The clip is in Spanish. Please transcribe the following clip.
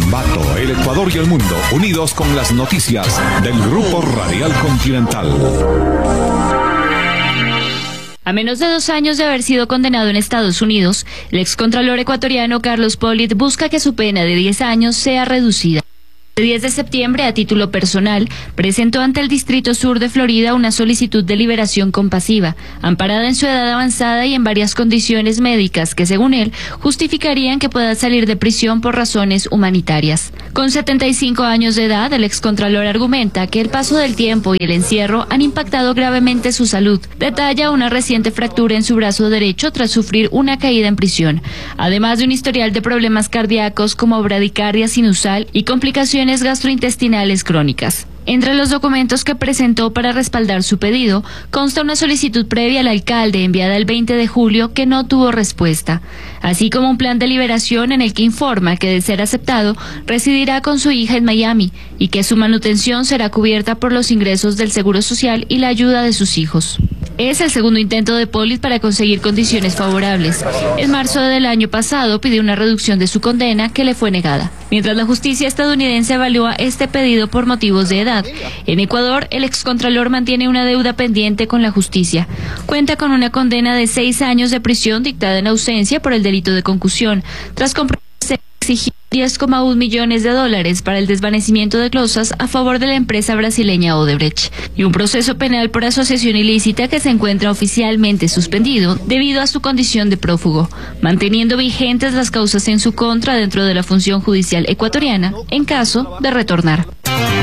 Ambato, el Ecuador y el mundo, unidos con las noticias del Grupo Radial Continental. A menos de 2 años de haber sido condenado en Estados Unidos, el excontralor ecuatoriano Carlos Pollitt busca que su pena de 10 años sea reducida. El 10 de septiembre, a título personal, presentó ante el Distrito Sur de Florida una solicitud de liberación compasiva, amparada en su edad avanzada y en varias condiciones médicas que, según él, justificarían que pueda salir de prisión por razones humanitarias. Con 75 años de edad, el excontralor argumenta que el paso del tiempo y el encierro han impactado gravemente su salud. Detalla una reciente fractura en su brazo derecho tras sufrir una caída en prisión, además de un historial de problemas cardíacos como bradicardia sinusal y complicaciones gastrointestinales crónicas. Entre los documentos que presentó para respaldar su pedido, consta una solicitud previa al alcalde enviada el 20 de julio que no tuvo respuesta, así como un plan de liberación en el que informa que, de ser aceptado, residirá con su hija en Miami y que su manutención será cubierta por los ingresos del Seguro Social y la ayuda de sus hijos. Es el segundo intento de Pollitt para conseguir condiciones favorables. En marzo del año pasado pidió una reducción de su condena que le fue negada. Mientras la justicia estadounidense evalúa este pedido por motivos de edad, en Ecuador el excontralor mantiene una deuda pendiente con la justicia. Cuenta con una condena de 6 años de prisión dictada en ausencia por el delito de concusión, tras exigir $10,1 millones para el desvanecimiento de glosas a favor de la empresa brasileña Odebrecht, y un proceso penal por asociación ilícita que se encuentra oficialmente suspendido debido a su condición de prófugo, manteniendo vigentes las causas en su contra dentro de la función judicial ecuatoriana en caso de retornar.